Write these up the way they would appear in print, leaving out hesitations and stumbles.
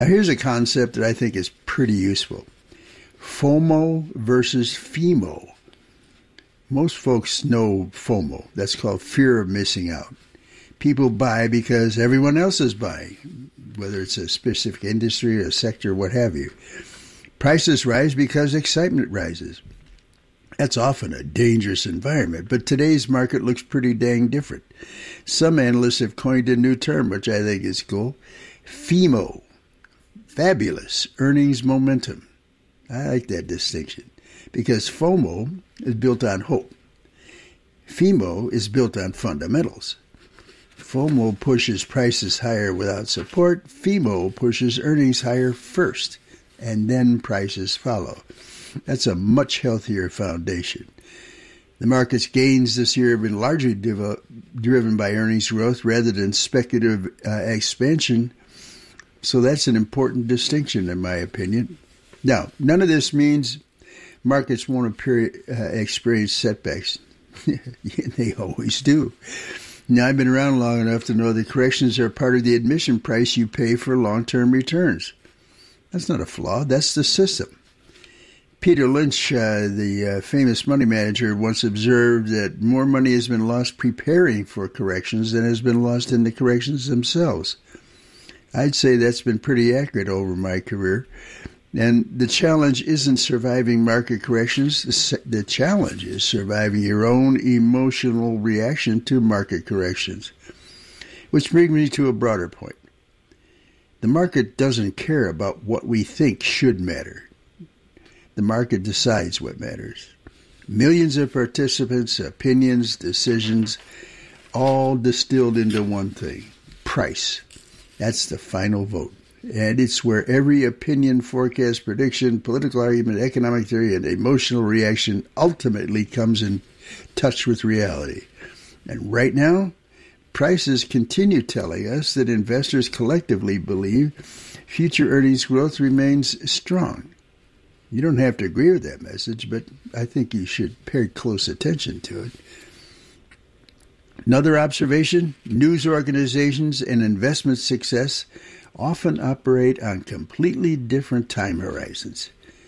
Now, here's a concept that I think is pretty useful. FOMO versus FEMO. Most folks know FOMO. That's called fear of missing out. People buy because everyone else is buying, whether it's a specific industry or a sector, what have you. Prices rise because excitement rises. That's often a dangerous environment, but today's market looks pretty dang different. Some analysts have coined a new term, which I think is cool. FEMO. Fabulous earnings momentum. I like that distinction because FOMO is built on hope. FEMO is built on fundamentals. FOMO pushes prices higher without support. FEMO pushes earnings higher first, and then prices follow. That's a much healthier foundation. The market's gains this year have been largely driven by earnings growth rather than speculative expansion. So that's an important distinction, in my opinion. Now, none of this means markets won't experience setbacks. They always do. Now, I've been around long enough to know that corrections are part of the admission price you pay for long-term returns. That's not a flaw. That's the system. Peter Lynch, the famous money manager, once observed that more money has been lost preparing for corrections than has been lost in the corrections themselves. I'd say that's been pretty accurate over my career. And the challenge isn't surviving market corrections. The challenge is surviving your own emotional reaction to market corrections. Which brings me to a broader point. The market doesn't care about what we think should matter. The market decides what matters. Millions of participants, opinions, decisions, all distilled into one thing: price. That's the final vote. And it's where every opinion, forecast, prediction, political argument, economic theory, and emotional reaction ultimately comes in touch with reality. And right now, prices continue telling us that investors collectively believe future earnings growth remains strong. You don't have to agree with that message, but I think you should pay close attention to it. Another observation, news organizations and investment success often operate on completely different time horizons.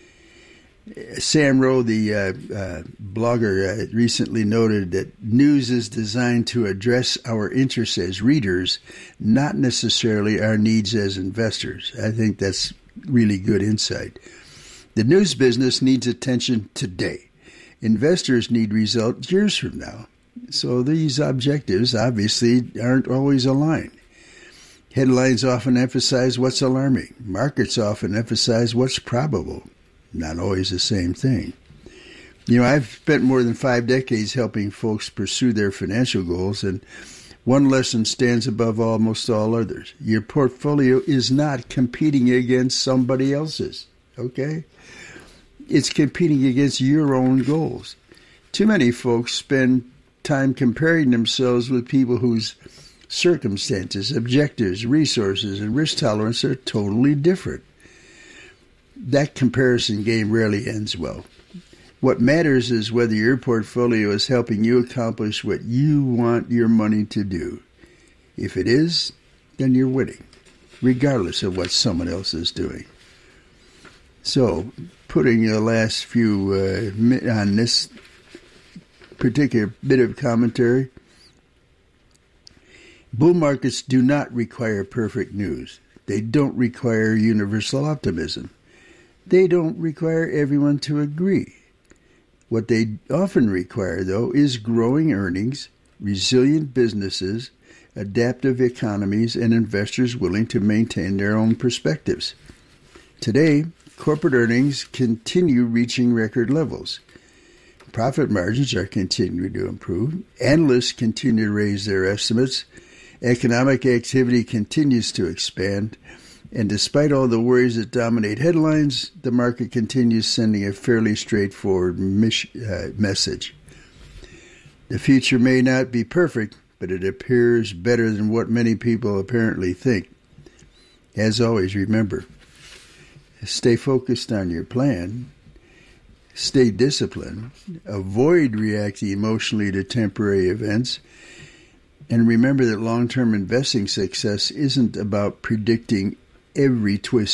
Sam Rowe, the blogger, recently noted that news is designed to address our interests as readers, not necessarily our needs as investors. I think that's really good insight. The news business needs attention today. Investors need results years from now. So these objectives obviously aren't always aligned. Headlines often emphasize what's alarming. Markets often emphasize what's probable. Not always the same thing. You know, I've spent more than 5 decades helping folks pursue their financial goals, and one lesson stands above almost all others. Your portfolio is not competing against somebody else's, okay? It's competing against your own goals. Too many folks spend time comparing themselves with people whose circumstances, objectives, resources, and risk tolerance are totally different. That comparison game rarely ends well. What matters is whether your portfolio is helping you accomplish what you want your money to do. If it is, then you're winning, regardless of what someone else is doing. So, putting the last few on this particular bit of commentary, bull markets do not require perfect news. They don't require universal optimism. They don't require everyone to agree. What they often require, though, is growing earnings, resilient businesses, adaptive economies, and investors willing to maintain their own perspectives. Today, corporate earnings continue reaching record levels. Profit margins are continuing to improve. Analysts continue to raise their estimates. Economic activity continues to expand. And despite all the worries that dominate headlines, the market continues sending a fairly straightforward message. The future may not be perfect, but it appears better than what many people apparently think. As always, remember, stay focused on your plan, stay disciplined, avoid reacting emotionally to temporary events, and remember that long-term investing success isn't about predicting every twist